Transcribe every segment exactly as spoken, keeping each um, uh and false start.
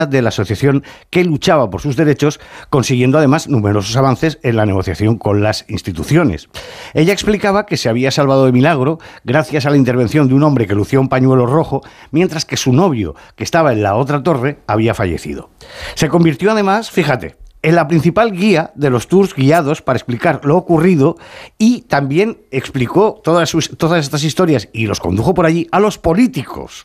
de la asociación que luchaba por sus derechos, consiguiendo además numerosos avances en la negociación con las instituciones. Ella explicaba que se había salvado de milagro gracias a la intervención de un hombre que lucía un pañuelo rojo, mientras que su novio, que estaba en la otra torre, había fallecido. Se convirtió además, fíjate, en la principal guía de los tours guiados para explicar lo ocurrido, y también explicó todas, sus, todas estas historias y los condujo por allí a los políticos.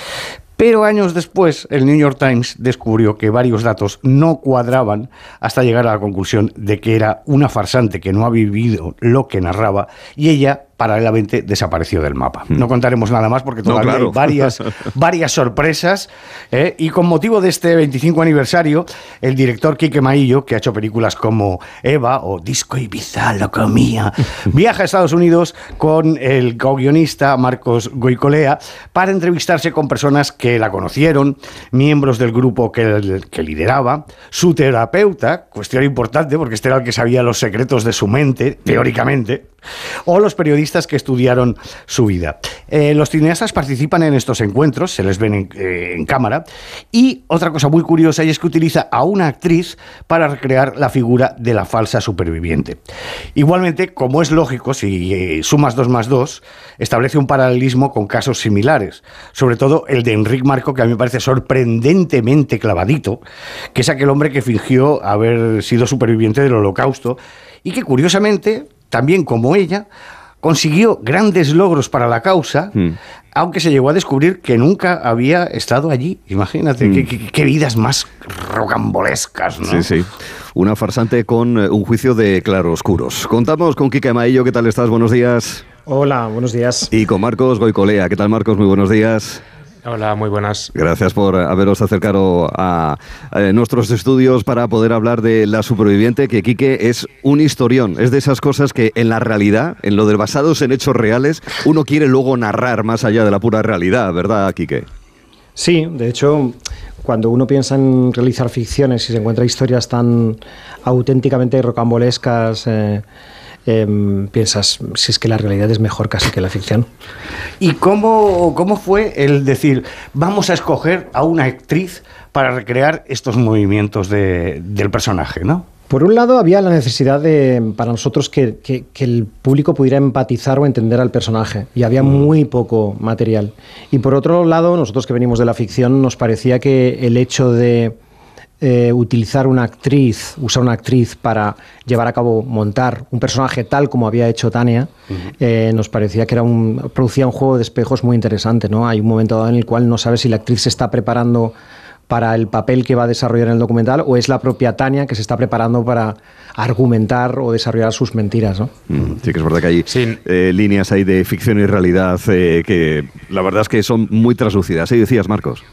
Pero años después, el New York Times descubrió que varios datos no cuadraban hasta llegar a la conclusión de que era una farsante que no ha vivido lo que narraba, y ella paralelamente desapareció del mapa. No contaremos nada más porque todavía no, claro. hay varias, varias sorpresas, ¿eh? Y con motivo de este veinticinco aniversario, el director Quique Maillo, que ha hecho películas como Eva o Disco Ibiza, Loco Mía, viaja a Estados Unidos con el co-guionista Marcos Goicolea para entrevistarse con personas que la conocieron, miembros del grupo que, que lideraba, su terapeuta, cuestión importante porque este era el que sabía los secretos de su mente, teóricamente, o los periodistas que estudiaron su vida. Eh, los cineastas participan en estos encuentros, se les ven en, eh, en cámara, y otra cosa muy curiosa y es que utiliza a una actriz para recrear la figura de la falsa superviviente. Igualmente, como es lógico, si eh, sumas dos más dos, establece un paralelismo con casos similares, sobre todo el de Enric Marco, que a mí me parece sorprendentemente clavadito, que es aquel hombre que fingió haber sido superviviente del Holocausto y que, curiosamente, también como ella, consiguió grandes logros para la causa, mm. aunque se llegó a descubrir que nunca había estado allí. Imagínate, mm. qué, qué, qué vidas más rocambolescas, ¿no? Sí, sí. Una farsante con un juicio de claroscuros. Contamos con Quique Maillo. ¿Qué tal estás? Buenos días. Hola, buenos días. Y con Marcos Goicolea. ¿Qué tal, Marcos? Muy buenos días. Hola, muy buenas. Gracias por haberos acercado a, a nuestros estudios para poder hablar de La superviviente, que Quique es un historión. Es de esas cosas que en la realidad, en lo de basados en hechos reales, uno quiere luego narrar más allá de la pura realidad, ¿verdad, Quique? Sí, de hecho, cuando uno piensa en realizar ficciones y se encuentra historias tan auténticamente rocambolescas, eh, Eh, piensas, si es que la realidad es mejor casi que la ficción. ¿Y cómo, cómo fue el decir, vamos a escoger a una actriz para recrear estos movimientos de, del personaje, ¿no? Por un lado, había la necesidad de, para nosotros, que, que, que el público pudiera empatizar o entender al personaje, y había muy poco material. Y por otro lado, nosotros que venimos de la ficción, nos parecía que el hecho de Eh, utilizar una actriz, usar una actriz para llevar a cabo, montar un personaje tal como había hecho Tania, uh-huh. eh, nos parecía que era un, producía un juego de espejos muy interesante, ¿no? Hay un momento dado en el cual no sabes si la actriz se está preparando para el papel que va a desarrollar en el documental o es la propia Tania que se está preparando para argumentar o desarrollar sus mentiras, ¿no? Mm, sí, que es verdad que hay sí. eh, líneas ahí de ficción y realidad eh, que la verdad es que son muy traslúcidas. ¿Sí decías, Marcos?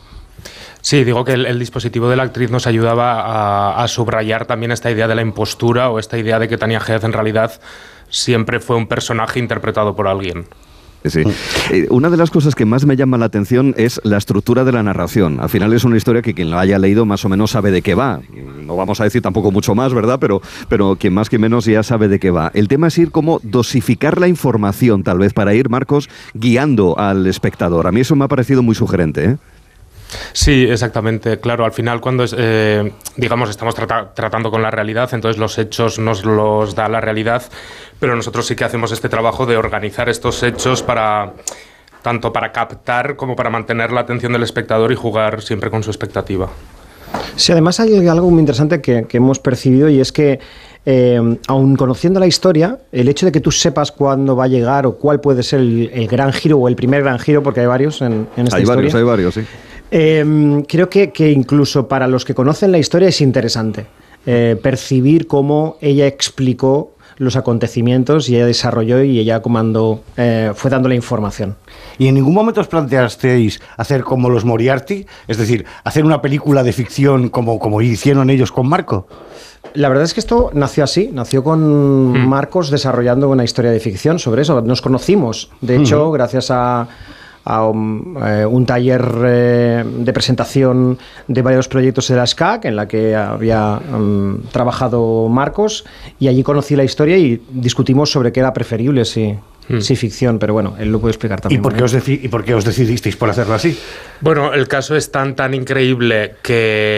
Sí, digo que el, el dispositivo de la actriz nos ayudaba a, a subrayar también esta idea de la impostura o esta idea de que Tania Geaz en realidad siempre fue un personaje interpretado por alguien. Sí. Eh, una de las cosas que más me llama la atención es la estructura de la narración. Al final es una historia que quien lo haya leído más o menos sabe de qué va. No vamos a decir tampoco mucho más, ¿verdad? Pero, pero quien más que menos ya sabe de qué va. El tema es ir como dosificar la información, tal vez, para ir, Marcos, guiando al espectador. A mí eso me ha parecido muy sugerente, ¿eh? Sí, exactamente. Claro, al final cuando es, eh, digamos estamos trata- tratando con la realidad, entonces los hechos nos los da la realidad, pero nosotros sí que hacemos este trabajo de organizar estos hechos para tanto para captar como para mantener la atención del espectador y jugar siempre con su expectativa. Sí, además hay algo muy interesante que, que hemos percibido, y es que eh, aun conociendo la historia, el hecho de que tú sepas cuándo va a llegar o cuál puede ser el, el gran giro o el primer gran giro, porque hay varios en, en esta hay historia. Hay varios, hay varios, sí. Eh, creo que, que incluso para los que conocen la historia es interesante eh, percibir cómo ella explicó los acontecimientos y ella desarrolló y ella comandó, eh, fue dando la información. ¿Y en ningún momento os planteasteis hacer como los Moriarty? Es decir, hacer una película de ficción como, como hicieron ellos con Marco. La verdad es que esto nació así, nació con mm. Marcos desarrollando una historia de ficción sobre eso. Nos conocimos, de hecho, mm. gracias a... a un, eh, un taller eh, de presentación de varios proyectos de la S C A C en la que había um, trabajado Marcos, y allí conocí la historia y discutimos sobre qué era preferible, si, mm. sí ficción, pero bueno, él lo puede explicar también. ¿Y por qué os, deci- ¿y por qué os decidisteis por hacerlo así? Bueno, el caso es tan, tan increíble que